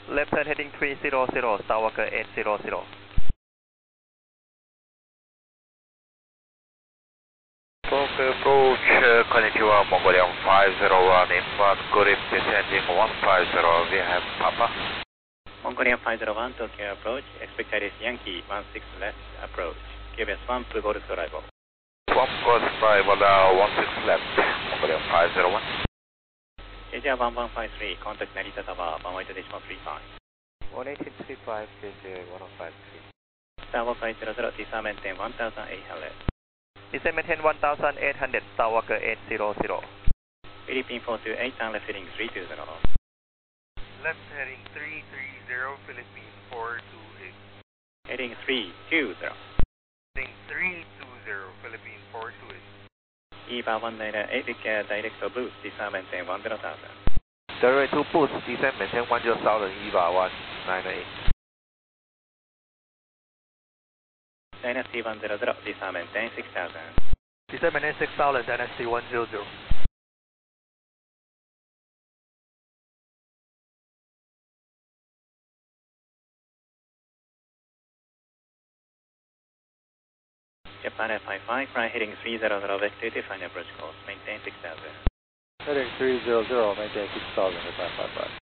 Left turn heading 300, Starwalker 800. Fokker approach, Konnichiwa, Mongolian 501, inbound Gurif descending 150, we have Papa. Mongolian 501, Tokyo approach, expected is Yankee 16 left approach, QBS 1, Blue Golf arrival. Swamp Coast arrival 16 left, Mongolian 501. Asia 1153, contact Narita Tower, runway to decimal 35. 1835, JJ 1053. Starwalker 800, descent maintain 1800. Descent maintain 1800, Starwalker 800. Philippine 428, turn left heading 320. Left heading 330, Philippine 428. Heading 320. Heading 320, Philippine 428. EVA 198, direct to boost, descent maintain 10,000. Direct to boost, descent maintain 10,000, EVA 198. Dynasty 100, descent maintain 6,000. Descent maintain 6000, Dynasty 100. Japan F55, right heading 300, vector to final approach course, maintain 6,000. Heading 300, maintain 6,000, Japan 55.